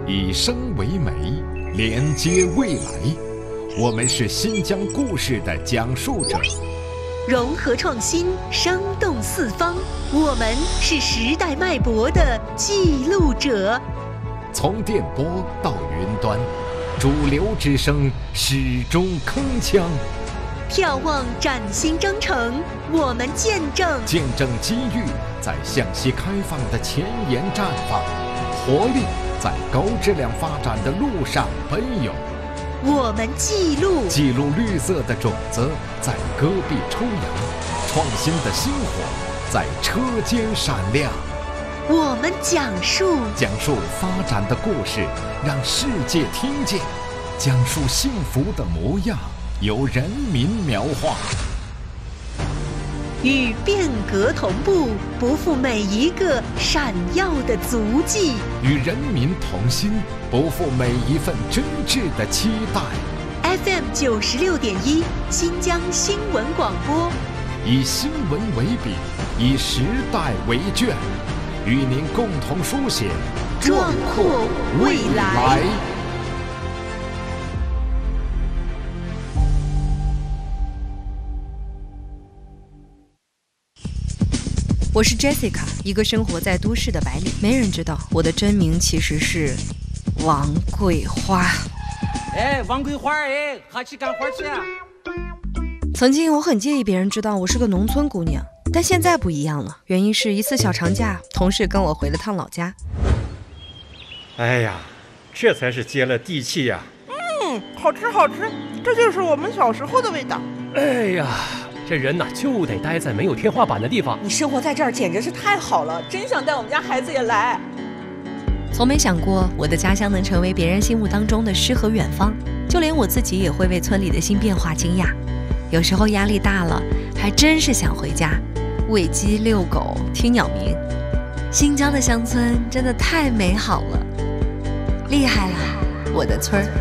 以声为媒，连接未来。我们是新疆故事的讲述者， 融合创新，生动四方。我们是时代脉搏的记录者。 从电波到云端，主流之声始终铿锵。 眺望崭新征程，我们见证机遇在向西开放的前沿绽放，活力在高质量发展的路上奔涌。 我们记录绿色的种子在戈壁抽芽，创新的星火在车间闪亮。 我们讲述发展的故事，让世界听见；讲述幸福的模样，由人民描画。 与变革同步，不负每一个闪耀的足迹； 与人民同心，不负每一份真挚的期待。 FM 96.1新疆新闻广播， 以新闻为笔，以时代为卷，与您共同书写壮阔未来。 我是 Jessica， 一个生活在都市的白领。没人知道我的真名其实是王桂花。 王桂花，哈去干活去啊！ 曾经我很介意别人知道我是个农村姑娘，但现在不一样了。原因是一次小长假，同事跟我回了趟老家。 哎呀，这才是接了地气呀！ 好吃好吃，这就是我们小时候的味道。 哎呀，这人呐就得待在没有天花板的地方。 你生活在这儿简直是太好了，真想带我们家孩子也来。 从没想过我的家乡能成为别人心目当中的诗和远方，就连我自己也会为村里的新变化惊讶。有时候压力大了，还真是想回家，喂鸡遛狗听鸟鸣。新疆的乡村真的太美好了，厉害了我的村儿。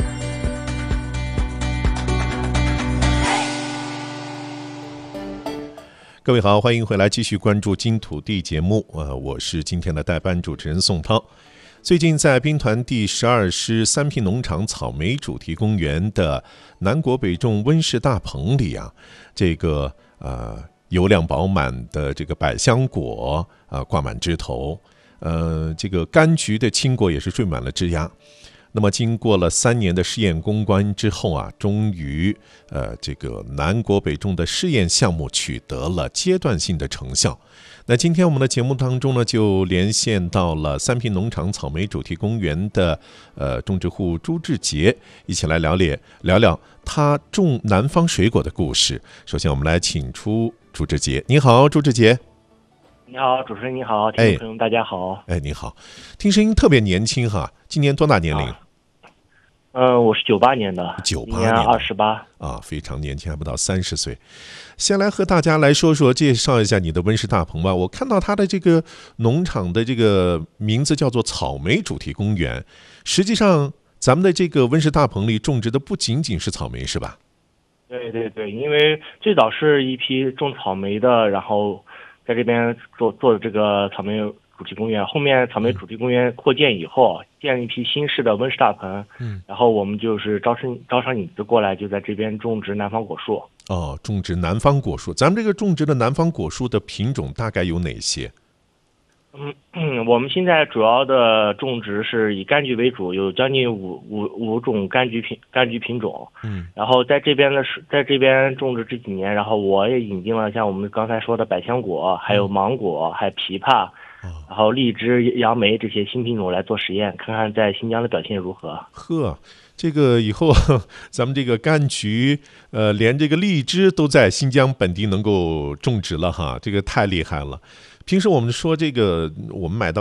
各位好，欢迎回来继续关注金土地节目。我是今天的代班主持人宋涛。最近在兵团第12师三平农场草莓主题公园的南国北种温室大棚里啊，这个油量饱满的这个百香果挂满枝头，这个柑橘的青果也是缀满了枝桠。那么经过了3年的试验攻关之后啊，终于这个南国北种的试验项目取得了阶段性的成效。那今天我们的节目当中呢，就连线到了三平农场草莓主题公园的种植户朱志杰，一起来聊聊他种南方水果的故事。首先我们来请出朱志杰。你好，朱志杰。 你好，主持人你好，听众朋友大家好。 你好，听声音特别年轻哈，今年多大年龄？ 我是98年的 ，98 年28 啊，非常年轻，还不到30岁。先来和大家来介绍一下你的温室大棚吧。我看到它的这个农场的这个名字叫做草莓主题公园，实际上咱们的这个温室大棚里种植的不仅仅是草莓，是吧？ 对对对，因为最早是一批种草莓的，然后在这边做这个草莓主题公园，后面草莓主题公园扩建以后，建了一批新式的温室大棚，然后我们就是招商引资过来，就在这边种植南方果树。 种植南方果树，咱们这个种植的南方果树的品种大概有哪些？ 我们现在主要的种植是以柑橘为主，有将近五种柑橘品种。然后在这边种植这几年，然后我也引进了像我们刚才说的百香果，还有芒果，还有枇杷，然后荔枝、杨梅这些新品种来做实验，看看在新疆的表现如何。 这个以后咱们这个柑橘，连这个荔枝都在新疆本地能够种植了哈，这个太厉害了。平时我们说这个，我们买到